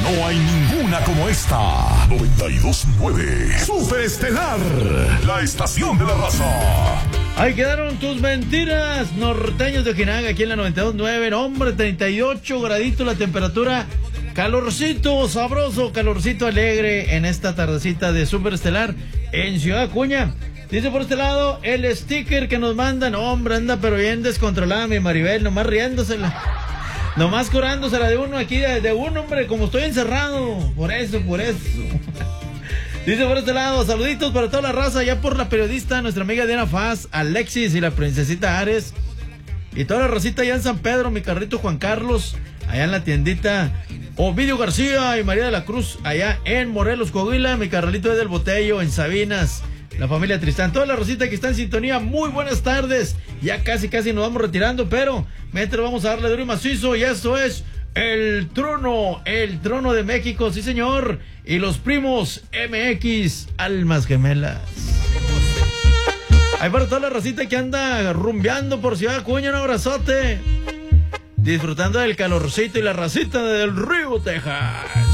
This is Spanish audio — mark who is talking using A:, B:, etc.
A: No hay ninguna como esta. 92.9 Superestelar, la estación de la raza.
B: Ahí quedaron tus mentiras, norteños de Ojinaga, aquí en la 92.9. Hombre, 38 graditos la temperatura. Calorcito sabroso, calorcito alegre en esta tardecita de Superestelar en Ciudad Acuña. Dice por este lado, el sticker que nos mandan, hombre, anda pero bien descontrolada mi Maribel, nomás riéndosela. Nomás curándosela de uno aquí, de uno, hombre, como estoy encerrado. Por eso. Dice por este lado, saluditos para toda la raza, ya por la periodista, nuestra amiga Diana Faz, Alexis y la princesita Ares. Y toda la racita allá en San Pedro, mi carrito Juan Carlos, allá en la tiendita Ovidio García y María de la Cruz, allá en Morelos, Coahuila, mi carnalito del Botello, en Sabinas. La familia Tristán, toda la rosita que está en sintonía, muy buenas tardes. Ya casi nos vamos retirando, pero mientras vamos a darle duro y macizo, y eso es el trono de México, sí señor. Y los primos MX, almas gemelas. Ahí para toda la rosita que anda rumbeando por Ciudad Acuña, un abrazote. Disfrutando del calorcito y la racita del Río, Texas.